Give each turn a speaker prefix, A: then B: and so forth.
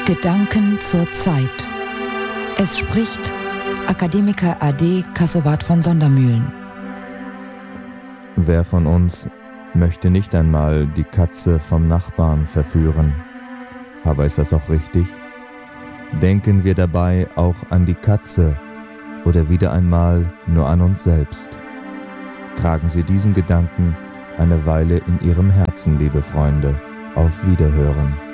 A: Gedanken zur Zeit. Es spricht Akademiker AD Kassowat von Sondermühlen.
B: Wer von uns möchte nicht einmal die Katze vom Nachbarn verführen? Aber ist das auch richtig? Denken wir dabei auch an die Katze oder wieder einmal nur an uns selbst? Tragen Sie diesen Gedanken eine Weile in Ihrem Herzen, liebe Freunde. Auf Wiederhören.